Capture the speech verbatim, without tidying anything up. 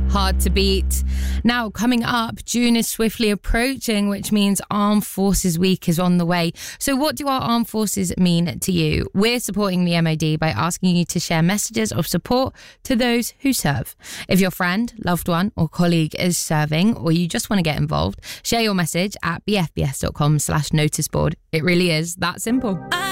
Hard to beat. Now, coming up, June is swiftly approaching, which means Armed Forces Week is on the way. So what do our armed forces mean to you? We're supporting the M O D by asking you to share messages of support to those who serve. If your friend, loved one or colleague is serving, or you just want to get involved, share your message at bfbs.com slash noticeboard. It really is that simple. I